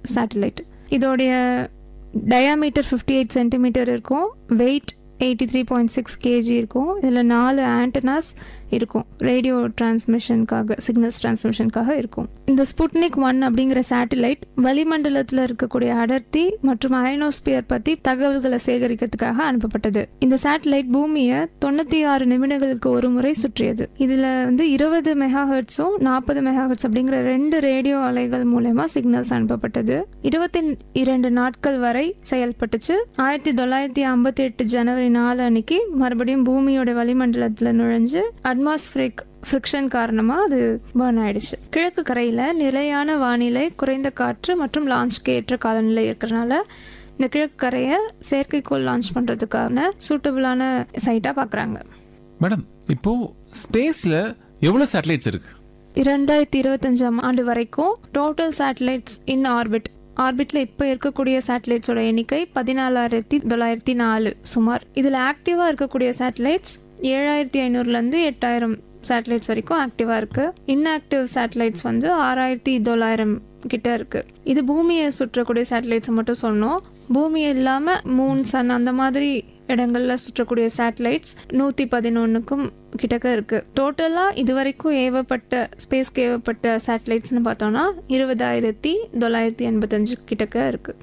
Satellite. இதோடைய diameter 58 centimetre இருக்கும். Wait 83.6 kg இருக்கும். இதில் 4 ஆண்டனாஸ் இருக்கும், ரேடியோ டிரான்ஸ்மிஷனுக்காக, சிக்னல்ஸ் டிரான்ஸ்மிஷனுக்காக இருக்கும். இந்த ஸ்புட்னிக் 1 அப்படிங்கிற சேட்டலைட் வளிமண்டலத்தில் இருக்கக்கூடிய அடர்த்தி மற்றும் அயனோஸ்பியர் பற்றி தகவல்களை சேகரிக்கிறதுக்காக அனுப்பப்பட்டது. இந்த சேட்டலைட் பூமியை 96 நிமிடங்களுக்கு ஒரு முறை சுற்றியது. இதில் 20 மெகாஹெர்ட்ஸும் 40 மெகாஹெர்ட்ஸ் அப்படிங்கிற 2 ரேடியோ அலைகள் மூலமா சிக்னல்ஸ் அனுப்பப்பட்டது. 22 நாட்கள் வரை செயல்பட்டுச்சு. 1958 ஜனவரி 4 அன்னைக்கு மறுபடியும் பூமியோட வளிமண்டலத்தில் நுழைஞ்சு அட்மாஸ்பியரிக் ஃப்ரிக்ஷன் காரணமாக அது பர்ன் ஆயிடுச்சு. கிழக்கு கரையில் நிலையான வானிலை, குறைந்த காற்று மற்றும் லான்ச்க்கு ஏற்ற காலநிலை இருக்கிறனால இந்த கிழக்கு கரையை செயற்கைக்கோள் லான்ச் பண்ணுறதுக்கான சூட்டபிளான சைட்டாக பார்க்குறாங்க. மேடம், இப்போ ஸ்பேஸில் எவ்வளோ சேட்டலைட்ஸ் இருக்கு? 2025 ஆண்டு வரைக்கும் டோட்டல் சேட்டலைட்ஸ் இன் ஆர்பிட்ல இப்போ இருக்கக்கூடிய சேட்டலைட்ஸோட எண்ணிக்கை 14,904 சுமார். இதில் ஆக்டிவாக இருக்கக்கூடிய சேட்டலைட்ஸ் 7,500லேருந்து 8,000 சேட்டலைட்ஸ் வரைக்கும் ஆக்டிவாக இருக்குது. இன்ஆக்டிவ் சேட்டலைட்ஸ் 6,900 கிட்ட இருக்குது. இது பூமியை சுற்றக்கூடிய சேட்டலைட்ஸை மட்டும் சொன்னோம். பூமியை இல்லாமல் மூன், சன் அந்த மாதிரி இடங்களில் சுற்றக்கூடிய சேட்டலைட்ஸ் 111க்கும் கிட்டக்க இருக்குது. டோட்டலாக இது வரைக்கும் ஸ்பேஸ்க்கு ஏவப்பட்ட சேட்டலைட்ஸ்னு பார்த்தோன்னா 20,985 கிட்டக்க இருக்குது.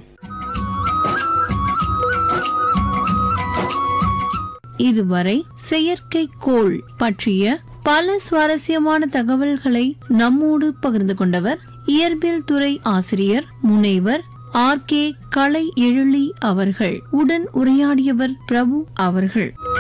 இதுவரை செயற்கைக்கோள் பற்றிய பல சுவாரஸ்யமான தகவல்களை நம்மோடு பகிர்ந்து கொண்டவர் இயற்பியல் துறை ஆசிரியர் முனைவர் RK கலை எழிலி அவர்கள். உடன் உரையாடியவர் பிரபு அவர்கள்.